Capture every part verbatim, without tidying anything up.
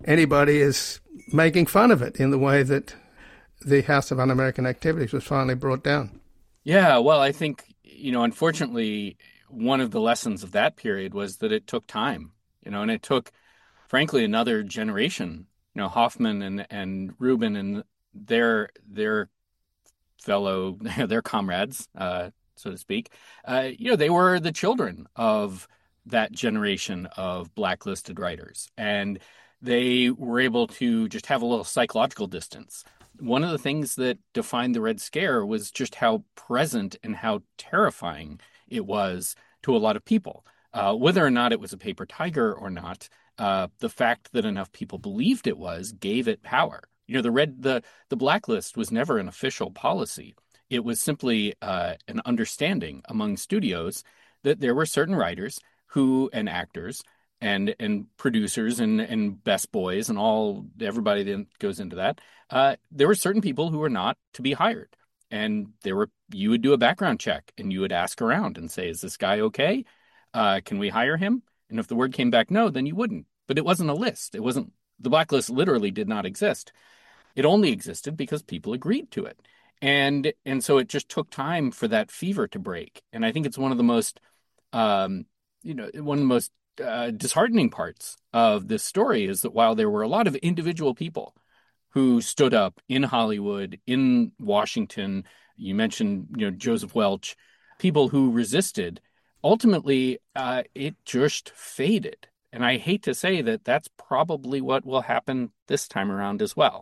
anybody is making fun of it in the way that the House of Un-American Activities was finally brought down. Yeah, well, I think, you know, unfortunately, one of the lessons of that period was that it took time, you know, and it took, frankly, another generation. You know, Hoffman and and Rubin and their their fellow, their comrades, uh, so to speak, uh, you know, they were the children of that generation of blacklisted writers, and they were able to just have a little psychological distance. One of the things that defined the Red Scare was just how present and how terrifying it was to a lot of people. Uh, whether or not it was a paper tiger or not, uh, the fact that enough people believed it was gave it power. You know, the red the the blacklist was never an official policy. It was simply uh, an understanding among studios that there were certain writers who and actors and and producers and and best boys and all everybody that goes into that. Uh, there were certain people who were not to be hired, and there were you would do a background check and you would ask around and say, "Is this guy okay? Uh, can we hire him?" And if the word came back no, then you wouldn't. But it wasn't a list. It wasn't the blacklist. Literally did not exist. It only existed because people agreed to it, and and so it just took time for that fever to break. And I think it's one of the most, um, you know, one of the most uh, disheartening parts of this story is that while there were a lot of individual people who stood up in Hollywood, in Washington, you mentioned, you know, Joseph Welch, people who resisted, ultimately uh, it just faded. And I hate to say that that's probably what will happen this time around as well.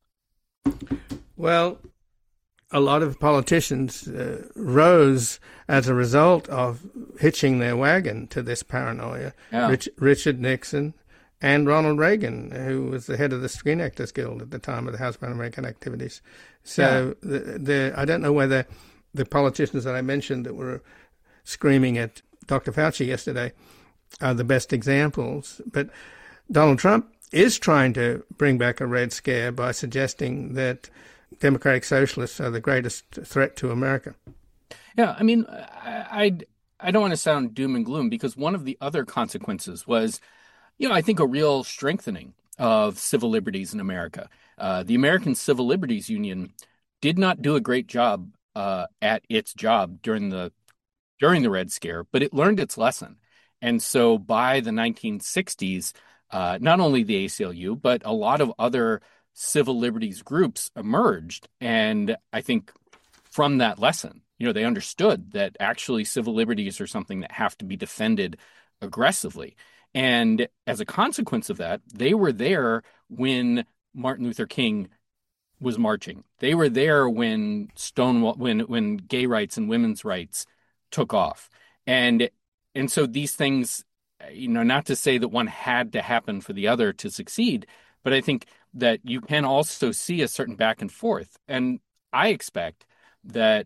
Well, a lot of politicians uh, rose as a result of hitching their wagon to this paranoia. Yeah. Rich, Richard Nixon and Ronald Reagan, who was the head of the Screen Actors Guild at the time of the House of Un-American Activities. So yeah. the, the, I don't know whether the politicians that I mentioned that were screaming at Doctor Fauci yesterday are the best examples, but Donald Trump is trying to bring back a Red Scare by suggesting that democratic socialists are the greatest threat to America. Yeah, I mean, I, I, I don't want to sound doom and gloom, because one of the other consequences was, you know, I think a real strengthening of civil liberties in America. Uh, the American Civil Liberties Union did not do a great job uh, at its job during the during the Red Scare, but it learned its lesson. And so by the nineteen sixties, uh, not only the A C L U, but a lot of other civil liberties groups emerged. And I think from that lesson, you know, they understood that actually civil liberties are something that have to be defended aggressively. And as a consequence of that, they were there when Martin Luther King was marching. They were there when Stonewall, when when gay rights and women's rights took off. And and so these things, you know, not to say that one had to happen for the other to succeed, but I think that you can also see a certain back and forth. And I expect that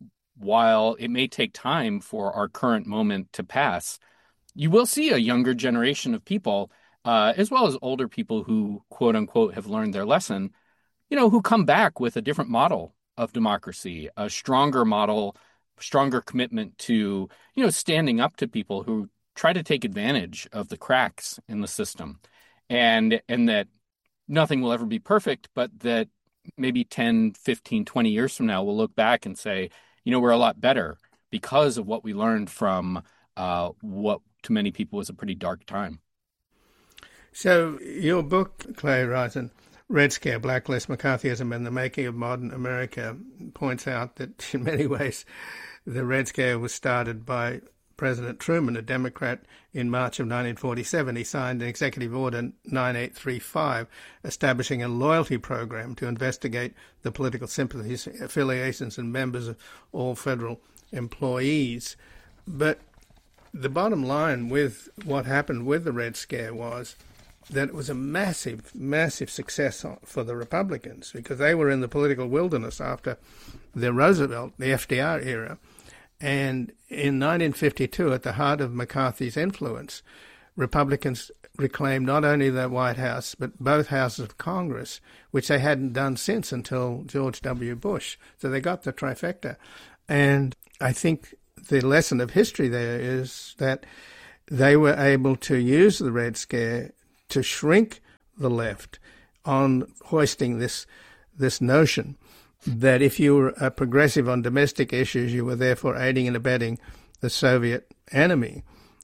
while it may take time for our current moment to pass, you will see a younger generation of people, uh, as well as older people who, quote unquote, have learned their lesson, you know, who come back with a different model of democracy, a stronger model, stronger commitment to, you know, standing up to people who try to take advantage of the cracks in the system. And, and that nothing will ever be perfect, but that maybe ten, fifteen, twenty years from now, we'll look back and say, you know, we're a lot better because of what we learned from uh, what to many people was a pretty dark time. So your book, Clay Ryzon, Red Scare, Blacklist, McCarthyism and the Making of Modern America, points out that in many ways the Red Scare was started by President Truman, a Democrat, in March of nineteen forty-seven. He signed an executive order nine eight three five establishing a loyalty program to investigate the political sympathies, affiliations and members of all federal employees. But the bottom line with what happened with the Red Scare was that it was a massive, massive success for the Republicans, because they were in the political wilderness after the Roosevelt, the F D R era. And in nineteen fifty-two, at the heart of McCarthy's influence, Republicans reclaimed not only the White House, but both houses of Congress, which they hadn't done since until George W. Bush. So they got the trifecta. And I think the lesson of history there is that they were able to use the Red Scare to shrink the left on hoisting this this notion that if you were a progressive on domestic issues, you were therefore aiding and abetting the Soviet enemy.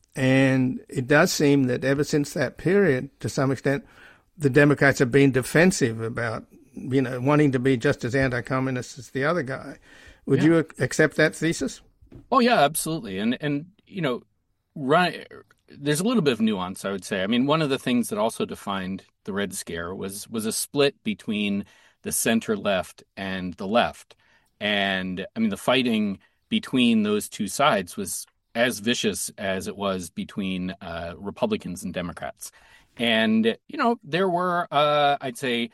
And it does seem that ever since that period, to some extent, the Democrats have been defensive about, you know, wanting to be just as anti-communist as the other guy. Would yeah. you accept that thesis? Oh, yeah, absolutely. And, and you know, run, there's a little bit of nuance, I would say. I mean, one of the things that also defined the Red Scare was was a split between the center left and the left. And I mean, the fighting between those two sides was as vicious as it was between uh, Republicans and Democrats. And, you know, there were, uh, I'd say,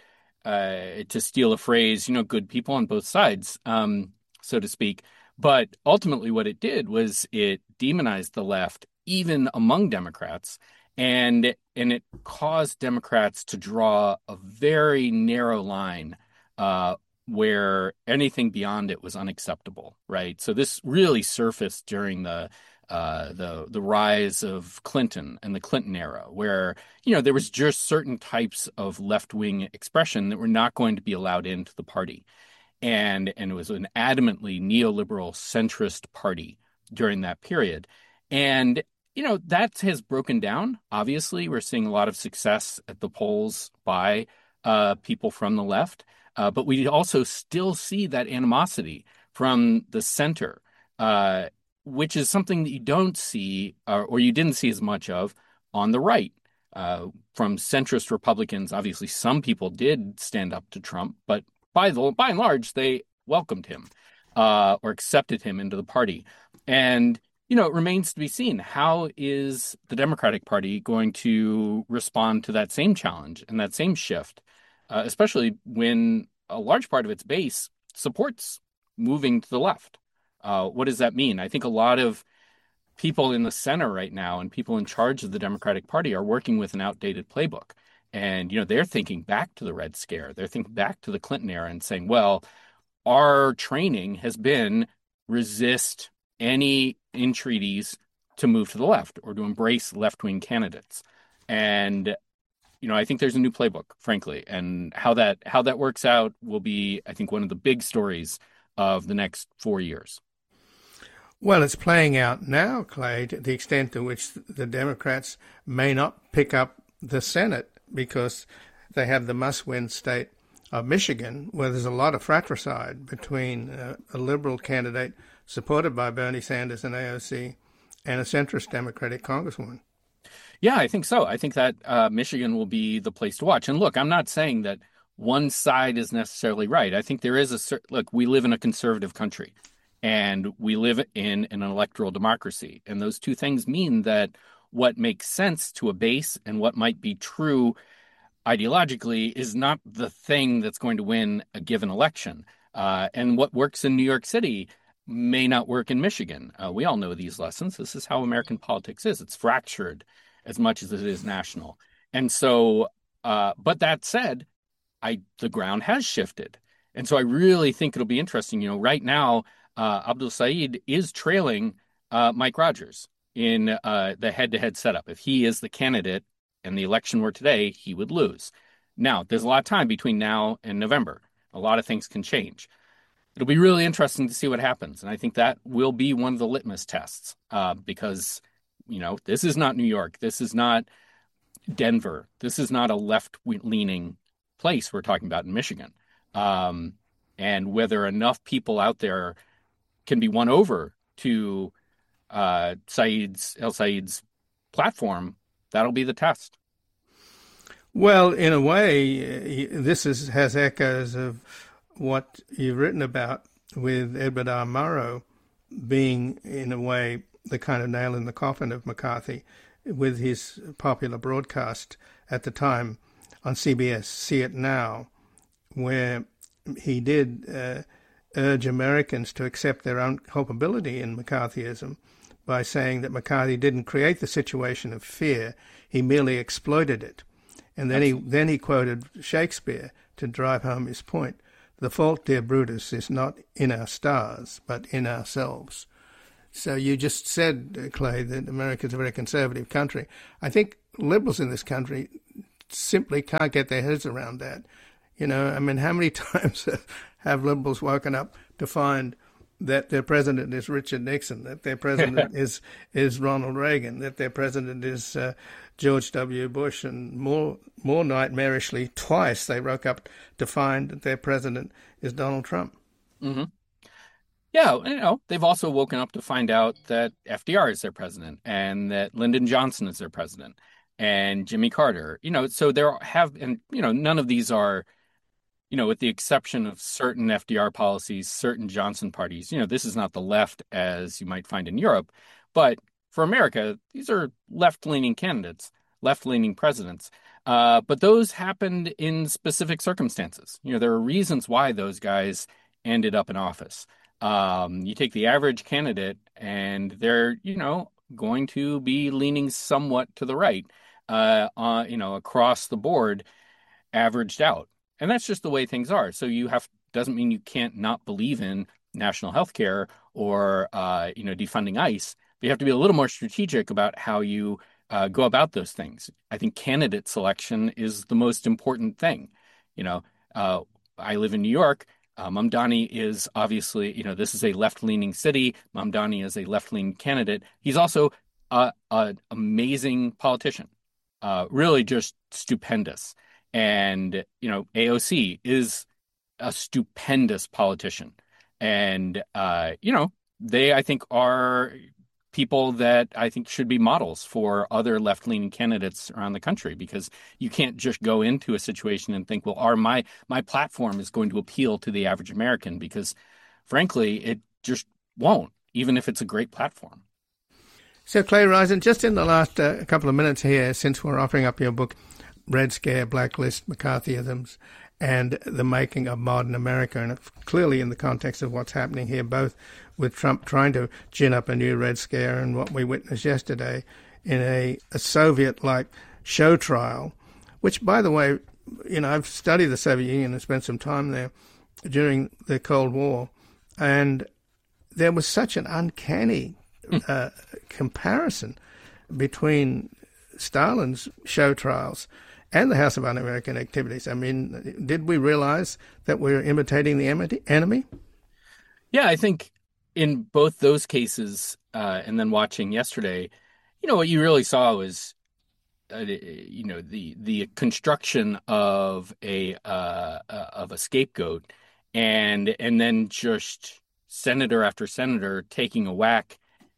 uh, to steal a phrase, you know, good people on both sides, um, so to speak. But ultimately what it did was it demonized the left, even among Democrats. And and it caused Democrats to draw a very narrow line uh, where anything beyond it was unacceptable, right? So this really surfaced during the uh, the the rise of Clinton and the Clinton era, where you know there was just certain types of left-wing expression that were not going to be allowed into the party, and and it was an adamantly neoliberal centrist party during that period, and. You know, that has broken down. Obviously, we're seeing a lot of success at the polls by uh, people from the left. Uh, but we also still see that animosity from the center, uh, which is something that you don't see uh, or you didn't see as much of on the right. Uh, from centrist Republicans, obviously, some people did stand up to Trump, but by, the, by and large, they welcomed him uh, or accepted him into the party. And You know, it remains to be seen. How is the Democratic Party going to respond to that same challenge and that same shift, uh, especially when a large part of its base supports moving to the left? Uh, what does that mean? I think a lot of people in the center right now and people in charge of the Democratic Party are working with an outdated playbook. And, you know, they're thinking back to the Red Scare. They're thinking back to the Clinton era and saying, well, our training has been resist any entreaties to move to the left or to embrace left-wing candidates. And, you know, I think there's a new playbook, frankly, and how that how that works out will be, I think, one of the big stories of the next four years. Well, it's playing out now, Clay, to the extent to which the Democrats may not pick up the Senate because they have the must-win state of Michigan, where there's a lot of fratricide between uh, a liberal candidate supported by Bernie Sanders and A O C and a centrist Democratic congresswoman. Yeah, I think so. I think that uh, Michigan will be the place to watch. And look, I'm not saying that one side is necessarily right. I think there is a certain, look, we live in a conservative country and we live in an electoral democracy. And those two things mean that what makes sense to a base and what might be true ideologically is not the thing that's going to win a given election. Uh, and what works in New York City may not work in Michigan. Uh, we all know these lessons. This is how American politics is. It's fractured as much as it is national. And so, uh, but that said, I the ground has shifted. And so I really think it'll be interesting. You know, right now, uh, Abdul Said is trailing uh, Mike Rogers in uh, the head-to-head setup. If he is the candidate and the election were today, he would lose. Now, there's a lot of time between now and November. A lot of things can change. It'll be really interesting to see what happens. And I think that will be one of the litmus tests uh, because, you know, this is not New York. This is not Denver. This is not a left-leaning place we're talking about in Michigan. Um, and whether enough people out there can be won over to uh, Said's, El Said's platform, that'll be the test. Well, in a way, this is, has echoes of what you've written about with Edward R. Murrow being, in a way, the kind of nail in the coffin of McCarthy with his popular broadcast at the time on C B S, See It Now, where he did uh, urge Americans to accept their own culpability in McCarthyism by saying that McCarthy didn't create the situation of fear, he merely exploited it. And then he, then he quoted Shakespeare to drive home his point. The fault, dear Brutus, is not in our stars, but in ourselves. So you just said, Clay, that America is a very conservative country. I think liberals in this country simply can't get their heads around that. You know, I mean, how many times have liberals woken up to find that their president is Richard Nixon, that their president is is Ronald Reagan, that their president is uh, George W. Bush, and more more nightmarishly, twice they woke up to find that their president is Donald Trump. Mm-hmm. Yeah, you know, they've also woken up to find out that F D R is their president and that Lyndon Johnson is their president and Jimmy Carter. You know, so there have, and, you know, none of these are, you know, with the exception of certain F D R policies, certain Johnson parties, you know, this is not the left as you might find in Europe. But for America, these are left-leaning candidates, left-leaning presidents. Uh, but those happened in specific circumstances. You know, there are reasons why those guys ended up in office. Um, you take the average candidate and they're, you know, going to be leaning somewhat to the right, uh, uh, you know, across the board, averaged out. And that's just the way things are. So you have, doesn't mean you can't not believe in national health care or, uh, you know, defunding ICE. But you have to be a little more strategic about how you uh, go about those things. I think candidate selection is the most important thing. You know, uh, I live in New York. Uh, Mamdani is obviously, you know, this is a left-leaning city. Mamdani is a left-leaning candidate. He's also uh, an amazing politician, uh, really just stupendous. And, you know, A O C is a stupendous politician. And, uh, you know, they, I think, are people that I think should be models for other left-leaning candidates around the country, because you can't just go into a situation and think, well, our my my platform is going to appeal to the average American, because, frankly, it just won't, even if it's a great platform. So, Clay Risen, just in the last uh, couple of minutes here, since we're offering up your book, Red Scare, Blacklist, McCarthyisms, and the Making of Modern America, and clearly in the context of what's happening here, both with Trump trying to gin up a new Red Scare and what we witnessed yesterday in a, a Soviet-like show trial, which, by the way, you know, I've studied the Soviet Union and spent some time there during the Cold War, and there was such an uncanny uh, comparison between Stalin's show trials and the House of Un-American Activities. I mean, did we realize that we were imitating the enemy? Yeah, I think in both those cases, uh, and then watching yesterday, you know, what you really saw was, uh, you know, the the construction of a uh, uh, of a scapegoat, and and then just senator after senator taking a whack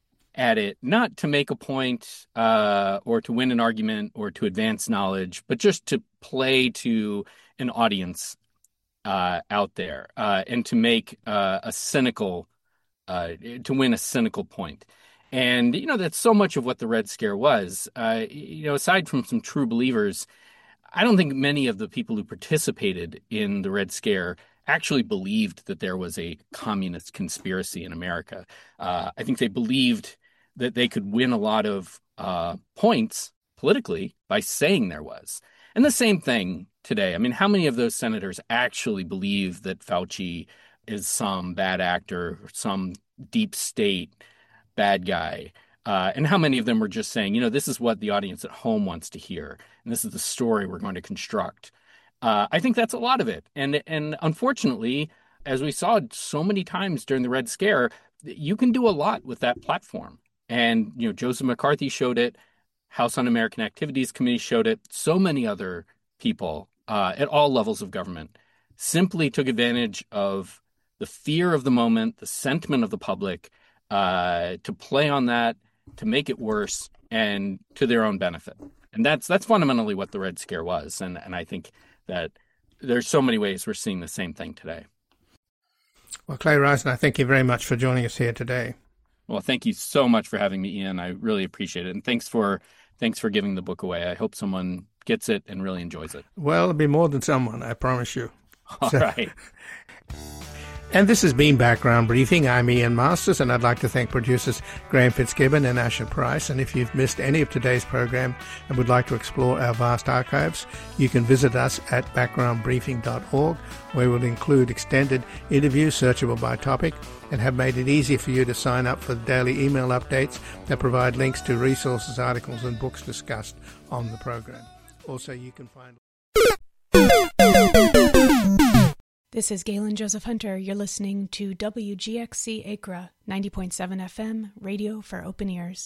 at it, not to make a point uh, or to win an argument or to advance knowledge, but just to play to an audience uh, out there uh, and to make uh, a cynical, uh, to win a cynical point. And, you know, that's so much of what the Red Scare was. Uh, you know, aside from some true believers, I don't think many of the people who participated in the Red Scare actually believed that there was a communist conspiracy in America. Uh, I think they believed that they could win a lot of uh, points politically by saying there was. And the same thing today. I mean, how many of those senators actually believe that Fauci is some bad actor, some deep state bad guy? Uh, and how many of them were just saying, you know, this is what the audience at home wants to hear, and this is the story we're going to construct? Uh, I think that's a lot of it. And and unfortunately, as we saw so many times during the Red Scare, you can do a lot with that platform. And, you know, Joseph McCarthy showed it. House Un-American Activities Committee showed it. So many other people uh, at all levels of government simply took advantage of the fear of the moment, the sentiment of the public, uh, to play on that, to make it worse, and to their own benefit. And that's that's fundamentally what the Red Scare was. And, and I think that there's so many ways we're seeing the same thing today. Well, Clay Risen, I thank you very much for joining us here today. Well, thank you so much for having me, Ian. I really appreciate it. And thanks for thanks for giving the book away. I hope someone gets it and really enjoys it. Well, it'll be more than someone, I promise you. All so. right. And this has been Background Briefing. I'm Ian Masters, and I'd like to thank producers Graham Fitzgibbon and Asher Price. And if you've missed any of today's program and would like to explore our vast archives, you can visit us at background briefing dot org, where we'll include extended interviews searchable by topic and have made it easy for you to sign up for the daily email updates that provide links to resources, articles, and books discussed on the program. Also, you can find... This is Galen Joseph Hunter. You're listening to W G X C Acra, ninety point seven F M, radio for open ears.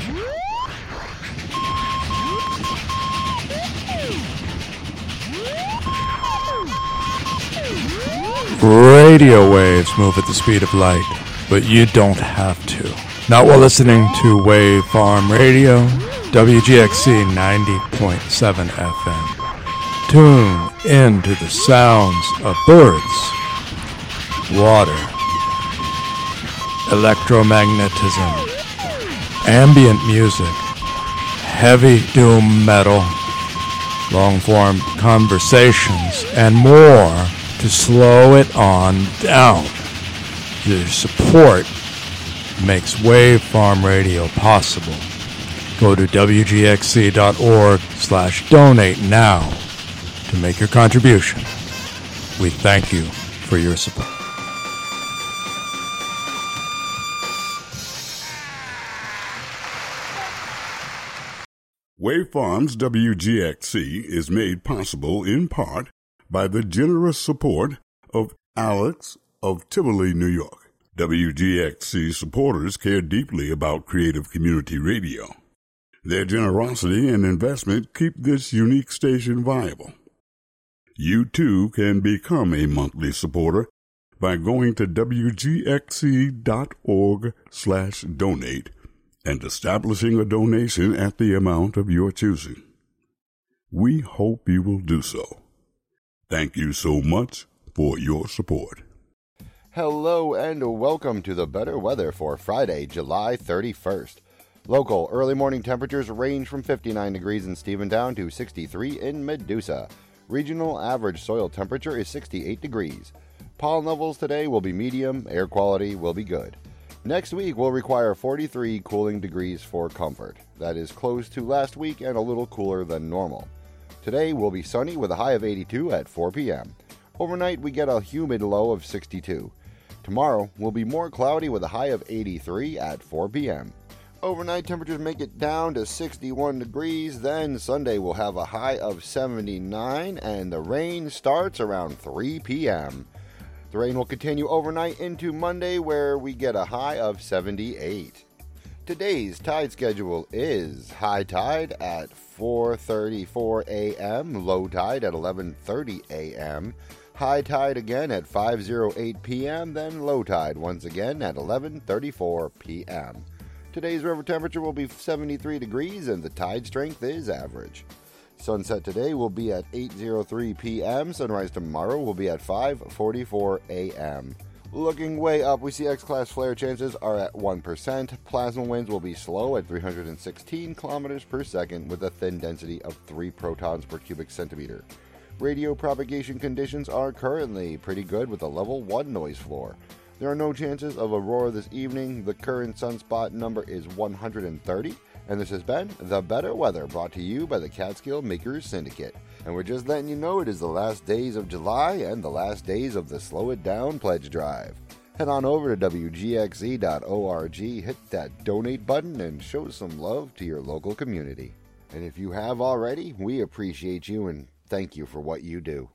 Radio waves move at the speed of light, but you don't have to. Not while listening to Wave Farm Radio, W G X C ninety point seven F M. Tune in to the sounds of birds, water, electromagnetism, ambient music, heavy doom metal, long-form conversations, and more to slow it on down. Your support makes Wave Farm Radio possible. Go to W G X C dot org slash donate now to make your contribution. We thank you for your support. Wave Farm's W G X C is made possible in part by the generous support of Alex of Tivoli, New York. W G X C supporters care deeply about creative community radio. Their generosity and investment keep this unique station viable. You too can become a monthly supporter by going to W G X C dot org slash donate and establishing a donation at the amount of your choosing. We hope you will do so. Thank you so much for your support. Hello and welcome to the better weather for Friday, July thirty-first. Local early morning temperatures range from fifty-nine degrees in Stephentown to sixty-three in Medusa. Regional average soil temperature is sixty-eight degrees. Pollen levels today will be medium, air quality will be good. Next week will require forty-three cooling degrees for comfort. That is close to last week and a little cooler than normal. Today will be sunny with a high of eighty-two at four p.m. Overnight we get a humid low of sixty-two. Tomorrow will be more cloudy with a high of eighty-three at four p.m. Overnight temperatures make it down to sixty-one degrees, then Sunday will have a high of seventy-nine and the rain starts around three p.m. The rain will continue overnight into Monday where we get a high of seventy-eight. Today's tide schedule is high tide at four thirty-four a.m., low tide at eleven thirty a.m., high tide again at five oh eight p.m., then low tide once again at eleven thirty-four p.m. Today's river temperature will be seventy-three degrees and the tide strength is average. Sunset today will be at eight oh three p.m. Sunrise tomorrow will be at five forty-four a.m. Looking way up, we see X-class flare chances are at one percent. Plasma winds will be slow at three hundred sixteen kilometers per second with a thin density of three protons per cubic centimeter. Radio propagation conditions are currently pretty good with a level one noise floor. There are no chances of aurora this evening. The current sunspot number is one hundred thirty. And this has been The Better Weather, brought to you by the Catskill Makers Syndicate. And we're just letting you know it is the last days of July and the last days of the Slow It Down pledge drive. Head on over to W G X C dot org, hit that donate button, and show some love to your local community. And if you have already, we appreciate you and thank you for what you do.